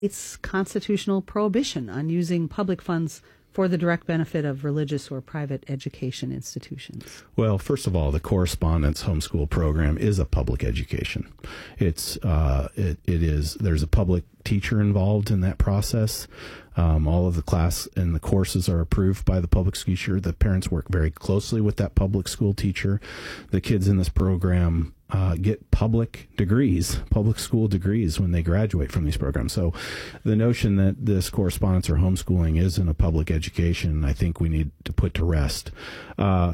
its constitutional prohibition on using public funds for the direct benefit of religious or private education institutions? Well, first of all, the correspondence homeschool program is a public education. It is. There's a public teacher involved in that process. All of the class and the courses are approved by the public school teacher. The parents work very closely with that public school teacher. The kids in this program get public school degrees when they graduate from these programs. So the notion that this correspondence or homeschooling isn't a public education, I think we need to put to rest. And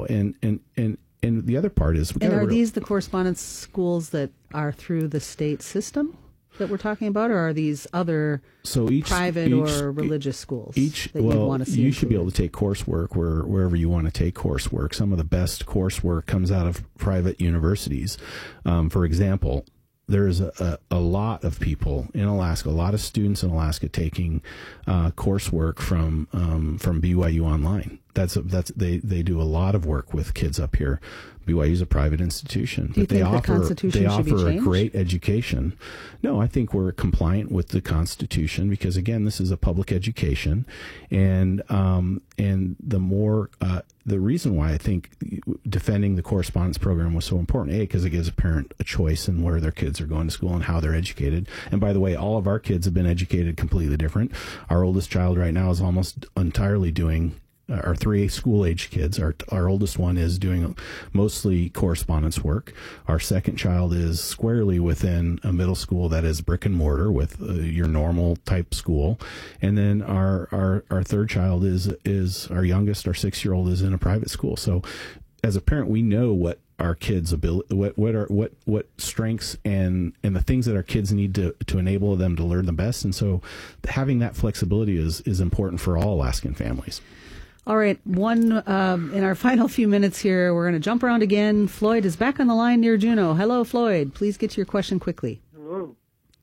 the other part is... are these the correspondence schools that are through the state system that we're talking about, or are these other private or religious schools that you want to see? You should be able to take coursework wherever you want to take coursework. Some of the best coursework comes out of private universities. For example, there's a lot of people in Alaska, a lot of students in Alaska taking coursework from BYU Online. They do a lot of work with kids up here. BYU is a private institution, but they offer a great education. No, I think we're compliant with the Constitution because, again, this is a public education, and the more the reason why I think defending the correspondence program was so important, because it gives a parent a choice in where their kids are going to school and how they're educated. And by the way, all of our kids have been educated completely different. Our oldest child right now is almost entirely doing. Our 3 school-age kids, our oldest one is doing mostly correspondence work. Our second child is squarely within a middle school that is brick and mortar with your normal type school. And then our third child is our youngest, our 6-year-old, is in a private school. So as a parent, we know what our kids' ability, what strengths and the things that our kids need to enable them to learn the best. And so having that flexibility is important for all Alaskan families. All right, in our final few minutes here, we're going to jump around again. Floyd is back on the line near Juneau. Hello, Floyd. Please get to your question quickly. Hello.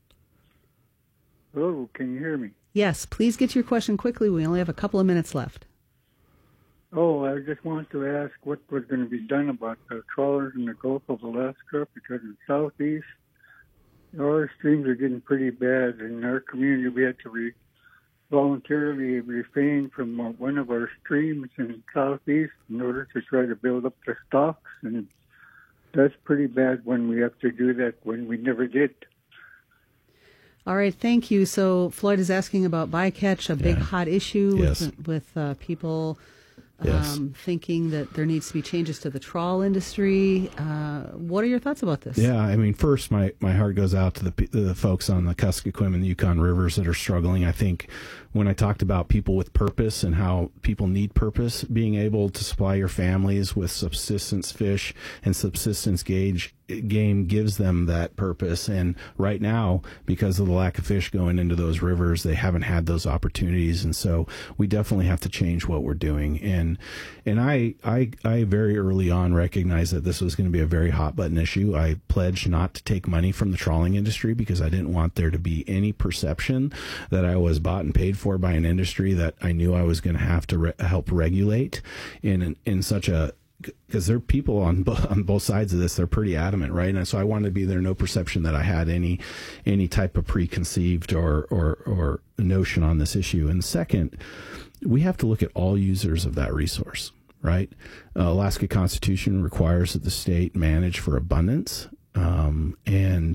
Hello, can you hear me? Yes, please get to your question quickly. We only have a couple of minutes left. Oh, I just want to ask what was going to be done about the trawlers in the Gulf of Alaska, because in the southeast, our streams are getting pretty bad. In our community, we had to voluntarily refrain from one of our streams in the southeast in order to try to build up the stocks, and that's pretty bad when we have to do that when we never did. All right, thank you. So Floyd is asking about bycatch, a big hot issue with people thinking that there needs to be changes to the trawl industry. What are your thoughts about this? Yeah, I mean, first, my heart goes out to the folks on the Kuskokwim and the Yukon rivers that are struggling. I think when I talked about people with purpose and how people need purpose, being able to supply your families with subsistence fish and subsistence game gives them that purpose. And right now, because of the lack of fish going into those rivers, they haven't had those opportunities. And so we definitely have to change what we're doing. And I very early on recognized that this was going to be a very hot button issue. I pledged not to take money from the trawling industry because I didn't want there to be any perception that I was bought and paid for by an industry that I knew I was going to have to help regulate in such a, because there are people on both sides of this. They're pretty adamant, right? And so I wanted to be there, no perception that I had any type of preconceived or notion on this issue. And second, we have to look at all users of that resource, right? Alaska Constitution requires that the state manage for abundance, and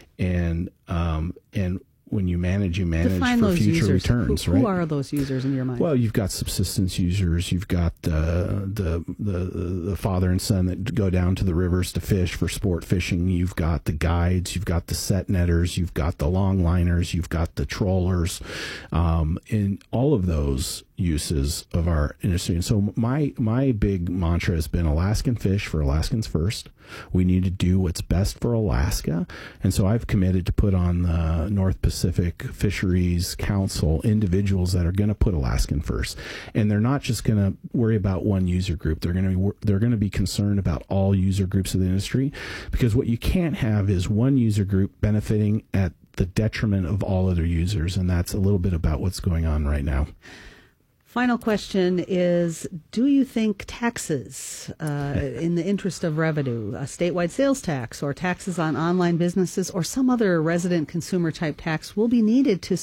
when you manage Define for those future users. returns, Who are those users in your mind? Well, you've got subsistence users. You've got the father and son that go down to the rivers to fish for sport fishing. You've got the guides. You've got the set netters. You've got the longliners. You've got the trawlers. In all of those uses of our industry. And so my big mantra has been Alaskan fish for Alaskans first. We need to do what's best for Alaska. And so I've committed to put on the North Pacific Fisheries Council individuals that are going to put Alaskan first. And they're not just going to worry about one user group. They're going to be concerned about all user groups of the industry, because what you can't have is one user group benefiting at the detriment of all other users. And that's a little bit about what's going on right now. Final question is, do you think taxes, in the interest of revenue, a statewide sales tax or taxes on online businesses or some other resident consumer type tax will be needed to